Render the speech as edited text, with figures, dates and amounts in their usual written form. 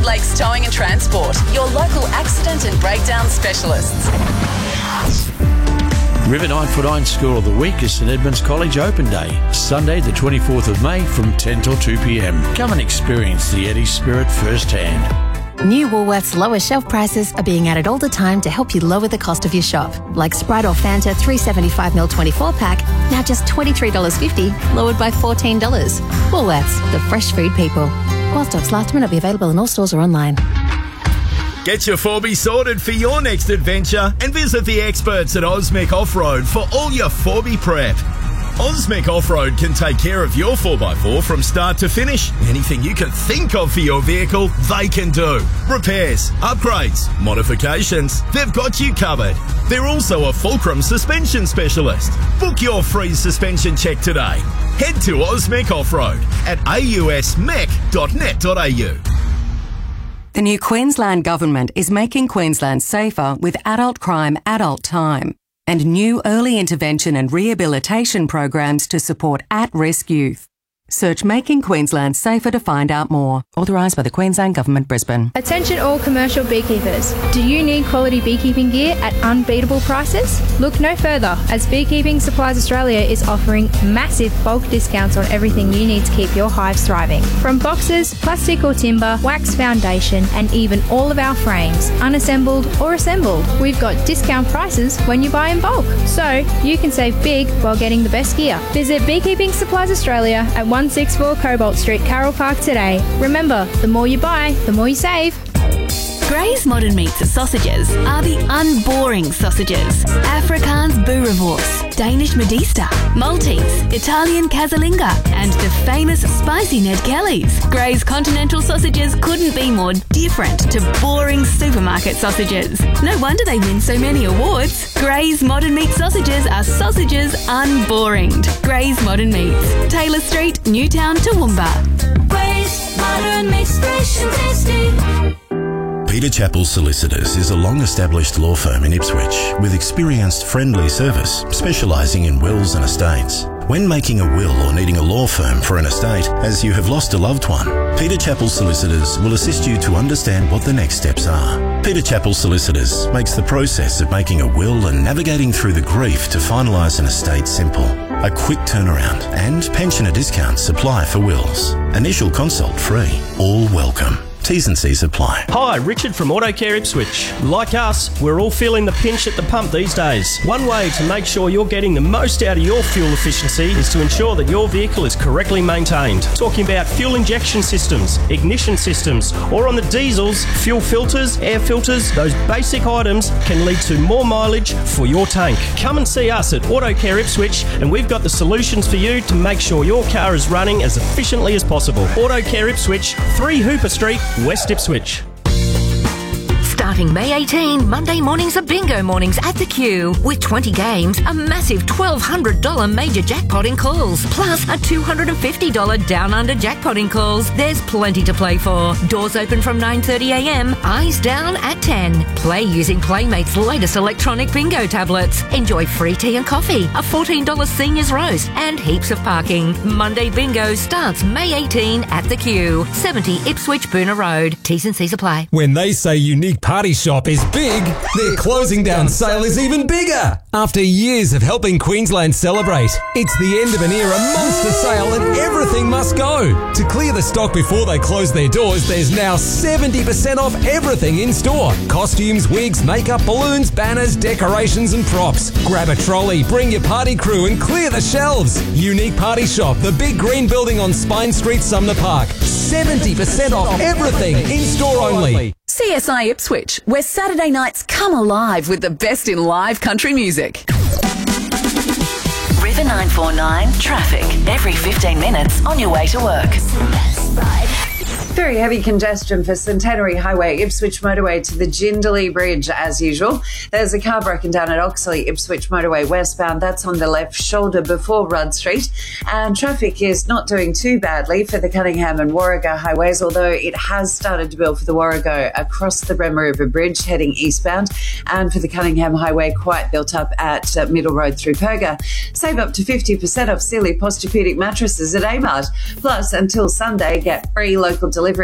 Lakes Towing and Transport, your local accident and breakdown specialists. River 949 School of the Week is St Edmunds College Open Day, Sunday the 24th of May from 10 till 2 p.m. Come and experience the Eddie spirit firsthand. New Woolworths lower shelf prices are being added all the time to help you lower the cost of your shop. Like Sprite or Fanta 375ml 24-pack, now just $23.50, lowered by $14. Woolworths, the fresh food people. While stocks last, may not be available in all stores or online. Get your 4B sorted for your next adventure and visit the experts at Osmec Off-Road for all your 4B prep. Osmec Off-Road can take care of your 4x4 from start to finish. Anything you can think of for your vehicle, they can do. Repairs, upgrades, modifications, they've got you covered. They're also a Fulcrum suspension specialist. Book your free suspension check today. Head to Osmec Off-Road at ausmec.net.au. The new Queensland Government is making Queensland safer with adult crime, adult time, and new early intervention and rehabilitation programs to support at-risk youth. Search Making Queensland Safer to find out more. Authorised by the Queensland Government, Brisbane. Attention all commercial beekeepers. Do you need quality beekeeping gear at unbeatable prices? Look no further, as Beekeeping Supplies Australia is offering massive bulk discounts on everything you need to keep your hives thriving. From boxes, plastic or timber, wax foundation, and even all of our frames, unassembled or assembled. We've got discount prices when you buy in bulk, so you can save big while getting the best gear. Visit Beekeeping Supplies Australia at 164 Cobalt Street, Carroll Park today. Remember, the more you buy, the more you save. Grey's Modern Meats sausages are the unboring sausages. Afrikaans Boerewors, Danish Modista, Maltese, Italian Casalinga, and the famous spicy Ned Kelly's. Grey's Continental sausages couldn't be more different to boring supermarket sausages. No wonder they win so many awards. Grey's Modern Meat sausages are sausages unboringed. Grey's Modern Meats, Taylor Street, Newtown, Toowoomba. Grey's Modern Meats, fresh and tasty. Peter Chappell Solicitors is a long-established law firm in Ipswich with experienced friendly service specialising in wills and estates. When making a will or needing a law firm for an estate as you have lost a loved one, Peter Chappell Solicitors will assist you to understand what the next steps are. Peter Chappell Solicitors makes the process of making a will and navigating through the grief to finalise an estate simple. A quick turnaround and pensioner discounts apply for wills. Initial consult free. All welcome. T's and C's apply. Hi, Richard from AutoCare Ipswich. Like us, we're all feeling the pinch at the pump these days. One way to make sure you're getting the most out of your fuel efficiency is to ensure that your vehicle is correctly maintained. Talking about fuel injection systems, ignition systems, or on the diesels, fuel filters, air filters, those basic items can lead to more mileage for your tank. Come and see us at AutoCare Ipswich and we've got the solutions for you to make sure your car is running as efficiently as possible. AutoCare Ipswich, 3 Hooper Street, West Ipswich. Starting May 18, Monday mornings are bingo mornings at the Q. With 20 games, a massive $1,200 major jackpot in calls, plus a $250 down under jackpot in calls. There's plenty to play for. Doors open from 9:30am, eyes down at 10. Play using Playmate's latest electronic bingo tablets. Enjoy free tea and coffee, a $14 seniors roast, and heaps of parking. Monday bingo starts May 18 at the Q. 70 Ipswich Boonah Road. T's and C's apply. When they say Unique Party Shop is big, their closing down sale is even bigger. After years of helping Queensland celebrate, it's the end of an era monster sale and everything must go. To clear the stock before they close their doors, there's now 70% off everything in store. Costumes, wigs, makeup, balloons, banners, decorations and props. Grab a trolley, bring your party crew and clear the shelves. Unique Party Shop, the big green building on Spine Street, Sumner Park. 70% off everything in store only. CSI Ipswich, where Saturday nights come alive with the best in live country music. River 949 traffic every 15 minutes on your way to work. Very heavy congestion for Centenary Highway, Ipswich Motorway to the Jindalee Bridge as usual. There's a car broken down at Oxley, Ipswich Motorway westbound. That's on the left shoulder before Rudd Street. And traffic is not doing too badly for the Cunningham and Warrego highways, although it has started to build for the Warrego across the Bremer River Bridge heading eastbound. And for the Cunningham Highway, quite built up at Middle Road through Perga. Save up to 50% off Sealy Posturepedic mattresses at Amart. Plus, until Sunday, get free local delivery